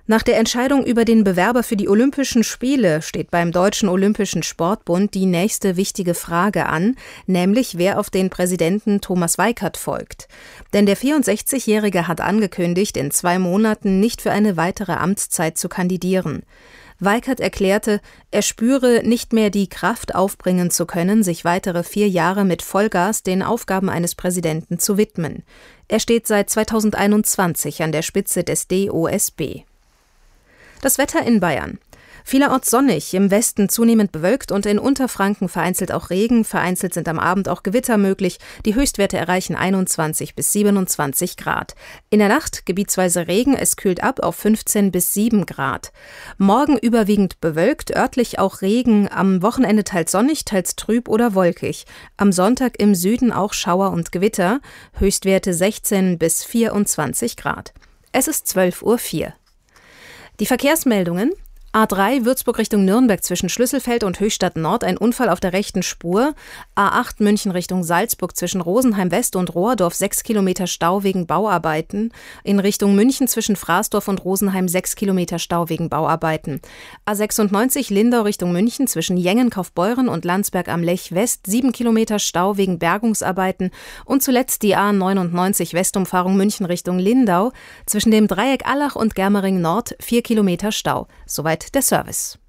Nach der Entscheidung über den Bewerber für die Olympischen Spiele steht beim Deutschen Olympischen Sportbund die nächste wichtige Frage an, nämlich wer auf den Präsidenten Thomas Weikert folgt. Denn der 64-Jährige hat angekündigt, in 2 Monaten nicht für eine weitere Amtszeit zu kandidieren. Weikert erklärte, er spüre nicht mehr die Kraft aufbringen zu können, sich weitere 4 Jahre mit Vollgas den Aufgaben eines Präsidenten zu widmen. Er steht seit 2021 an der Spitze des DOSB. Das Wetter in Bayern. Vielerorts sonnig, im Westen zunehmend bewölkt und in Unterfranken vereinzelt auch Regen. Vereinzelt sind am Abend auch Gewitter möglich. Die Höchstwerte erreichen 21 bis 27 Grad. In der Nacht gebietsweise Regen, es kühlt ab auf 15 bis 7 Grad. Morgen überwiegend bewölkt, örtlich auch Regen. Am Wochenende teils sonnig, teils trüb oder wolkig. Am Sonntag im Süden auch Schauer und Gewitter. Höchstwerte 16 bis 24 Grad. Es ist 12:04 Uhr. Die Verkehrsmeldungen. A3 Würzburg Richtung Nürnberg zwischen Schlüsselfeld und Höchstadt Nord ein Unfall auf der rechten Spur. A8 München Richtung Salzburg zwischen Rosenheim West und Rohrdorf 6 Kilometer Stau wegen Bauarbeiten. In Richtung München zwischen Fraßdorf und Rosenheim 6 Kilometer Stau wegen Bauarbeiten. A96 Lindau Richtung München zwischen Jengen, Kaufbeuren und Landsberg am Lech West 7 Kilometer Stau wegen Bergungsarbeiten. Und zuletzt die A99 Westumfahrung München Richtung Lindau zwischen dem Dreieck Allach und Germering Nord 4 Kilometer Stau. Soweit der Service.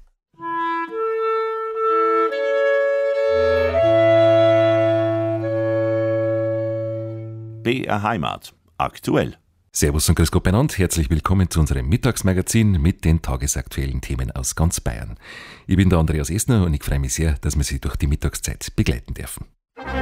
BR Heimat. Aktuell. Servus und grüß Gott beieinander. Herzlich willkommen zu unserem Mittagsmagazin mit den tagesaktuellen Themen aus ganz Bayern. Ich bin der Andreas Esner und ich freue mich sehr, dass wir Sie durch die Mittagszeit begleiten dürfen.